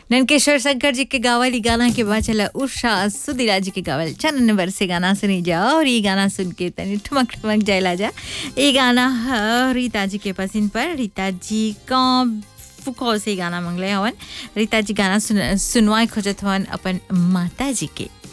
नंदकिशोर शंकर जी के गावल गाना के बाद चला उषा सुधीरा जी के गावल चन्न वर्षे गाना सुनी जाओ और ये गाना सुन के तनी ठुमक ठुमक जायला जा। ये गाना रीता जी के पसंद पर रीता जी का फुको से गाना मंगले हवन। रीता जी गाना सुनवाए खोजत हवन अपन माता जी के।